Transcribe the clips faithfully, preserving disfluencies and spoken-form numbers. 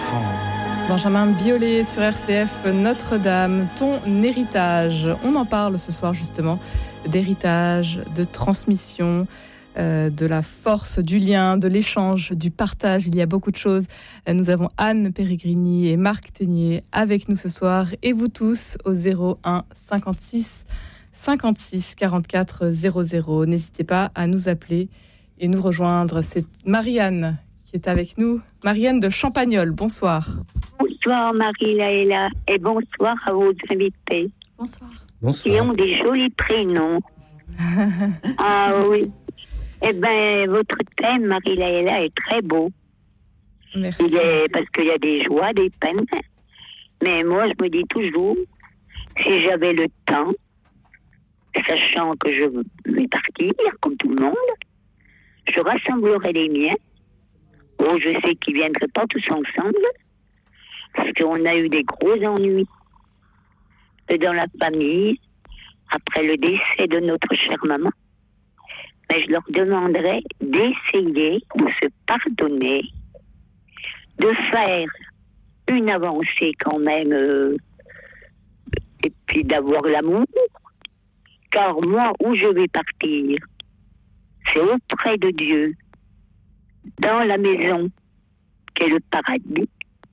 enfants. Benjamin Biolay sur R C F, Notre-Dame, ton héritage. On en parle ce soir justement d'héritage, de transmission, euh, de la force du lien, de l'échange, du partage. Il y a beaucoup de choses. Nous avons Anne Peregrini et Marc Ténier avec nous ce soir et vous tous au zéro un cinquante-six cinquante-six quarante-quatre zéro zéro. N'hésitez pas à nous appeler et nous rejoindre. C'est Marianne qui est avec nous. Marianne de Champagnole, bonsoir. Bonsoir Marie-Laëla et bonsoir à vos invités. Bonsoir. Bonsoir. Qui ont des jolis prénoms. Ah merci. Oui. Eh bien, votre thème, Marie-Laëla, est très beau. Merci. Il est, parce qu'il y a des joies, des peines. Mais moi, je me dis toujours, si j'avais le temps, sachant que je vais partir, comme tout le monde, je rassemblerais les miens. Oh, je sais qu'ils ne viendraient pas tous ensemble, parce qu'on a eu des gros ennuis dans la famille, après le décès de notre chère maman. Mais je leur demanderais d'essayer de se pardonner, de faire une avancée quand même, euh, et puis d'avoir l'amour. Car moi, où je vais partir, c'est auprès de Dieu, dans la maison, qu'est le paradis,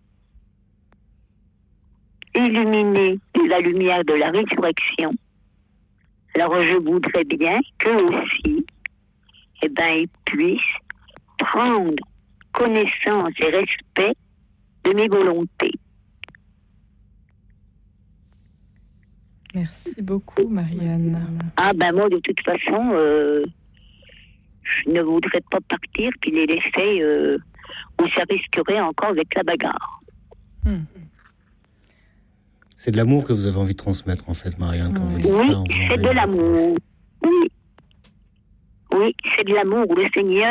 illuminé de la lumière de la résurrection. Alors je voudrais bien qu'eux aussi, eh ben, ils puissent prendre connaissance et respect de mes volontés. Merci beaucoup, Marianne. Ah ben moi, de toute façon, euh, je ne voudrais pas partir puis les laisser euh, où ça risquerait encore avec la bagarre. Hmm. C'est de l'amour que vous avez envie de transmettre, en fait, Marianne, quand oui. vous dites oui, ça. Oui, c'est de l'amour. Oui. Oui, c'est de l'amour. Le Seigneur